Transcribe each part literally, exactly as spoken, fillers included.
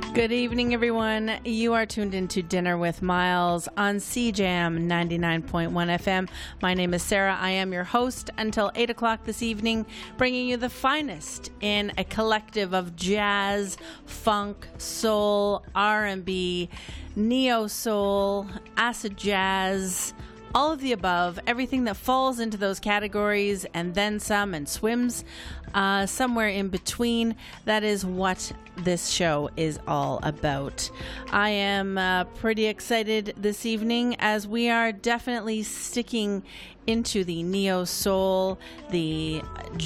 Good evening, everyone. You are tuned into Dinner with Miles on C Jam ninety-nine point one F M. My name is Sarah. I am your host until eight o'clock this evening, bringing you the finest in a collective of jazz, funk, soul, R and B, neo-soul, acid jazz, all of the above, everything that falls into those categories and then some and swims uh, somewhere in between. That is what this show is all about. I am uh, pretty excited this evening as we are definitely sticking into the neo-soul, the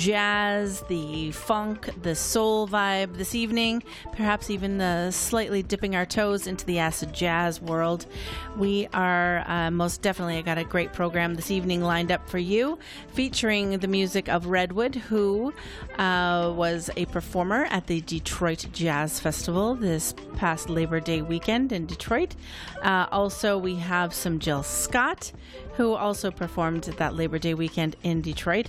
jazz, the funk, the soul vibe this evening, perhaps even uh, slightly dipping our toes into the acid jazz world. We are uh, most definitely, I got a great program this evening lined up for you, featuring the music of Redwood, who uh, was a performer at the Detroit Jazz Festival this past Labor Day weekend in Detroit. Uh, also, we have some Jill Scott, who also performed that Labor Day weekend in Detroit.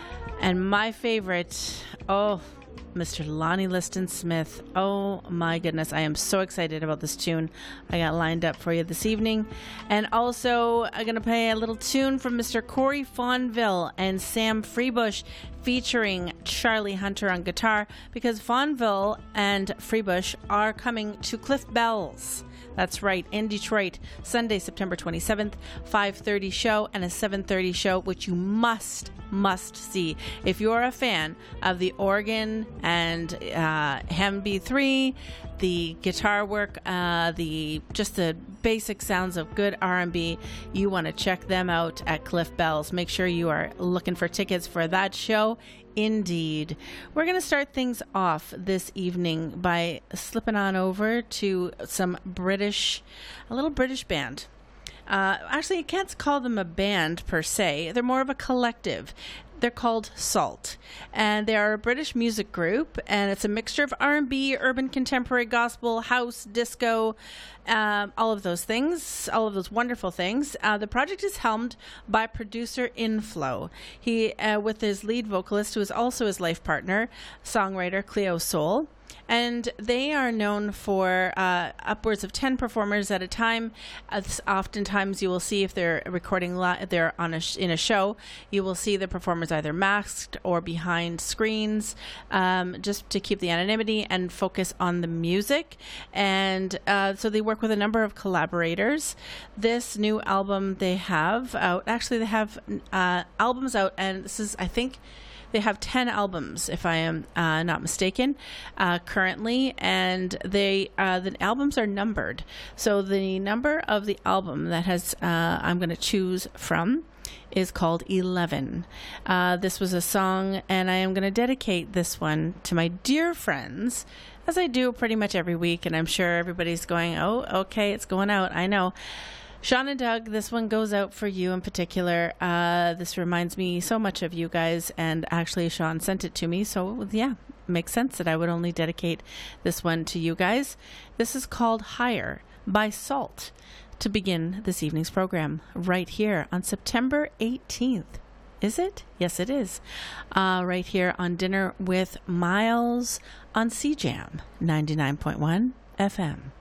And my favorite, oh, Mister Lonnie Liston Smith. Oh my goodness, I am so excited about this tune I got lined up for you this evening. And also, I'm going to play a little tune from Mister Corey Fonville and Sam Freebush, featuring Charlie Hunter on guitar, because Fonville and Freebush are coming to Cliff Bell's. That's right, in Detroit, Sunday, September twenty-seventh, five thirty show and a seven thirty show, which you must, must see. If you're a fan of the organ and uh, Hem B three, the guitar work, uh, the just the basic sounds of good R and B, you want to check them out at Cliff Bell's. Make sure you are looking for tickets for that show. Indeed. We're going to start things off this evening by slipping on over to some British, a little British band. Uh, actually, you can't call them a band per se. They're more of a collective. They're called Salt, and they are a British music group, and it's a mixture of R and B, urban contemporary, gospel, house, disco, um, all of those things, all of those wonderful things. Uh, the project is helmed by producer Inflow. He, uh, with his lead vocalist, who is also his life partner, songwriter Cleo Soul. And they are known for uh, upwards of ten performers at a time. Uh, oftentimes, you will see if they're recording, li- they're on a sh- in a show, you will see the performers either masked or behind screens, um, just to keep the anonymity and focus on the music. And uh, so they work with a number of collaborators. This new album they have out, actually, they have uh, albums out, and this is, I think, they have ten albums, if I am uh, not mistaken, uh, currently, and they uh, the albums are numbered. So the number of the album that has uh, I'm going to choose from is called eleven. Uh, this was a song, and I am going to dedicate this one to my dear friends, as I do pretty much every week, and I'm sure everybody's going, oh, okay, it's going out. I know. Sean and Doug, this one goes out for you in particular. Uh, this reminds me so much of you guys, and actually Sean sent it to me, so yeah, makes sense that I would only dedicate this one to you guys. This is called Higher by Salt, to begin this evening's program right here on September eighteenth. Is it? Yes, it is. Uh, right here on Dinner with Miles on C Jam ninety-nine point one F M.